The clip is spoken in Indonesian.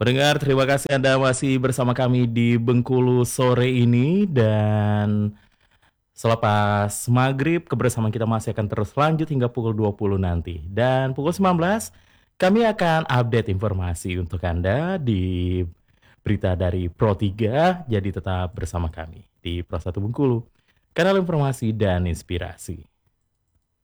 Pendengar, terima kasih Anda masih bersama kami di Bengkulu sore ini dan selepas maghrib kebersamaan kita masih akan terus lanjut hingga pukul 20 nanti. Dan pukul 19 kami akan update informasi untuk Anda di berita dari Pro 3. Jadi tetap bersama kami di Pro 1 Bengkulu, kanal informasi dan inspirasi.